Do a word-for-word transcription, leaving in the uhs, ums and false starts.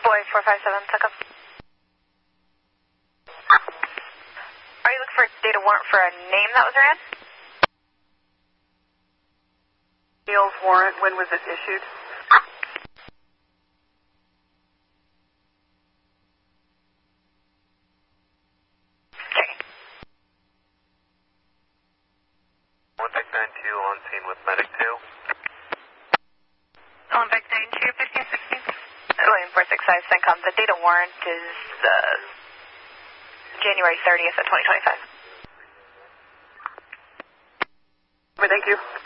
Boy four five seven, Tuckup. Are you looking for data warrant for a name that was ran? Neil's warrant, when was it issued? Okay. Olympic nine two on scene with Medic two. Olympic nine two, fifteen sixteen. William four six five, CENTCOM. The data warrant is uh, January thirtieth of twenty twenty-five. Thank you.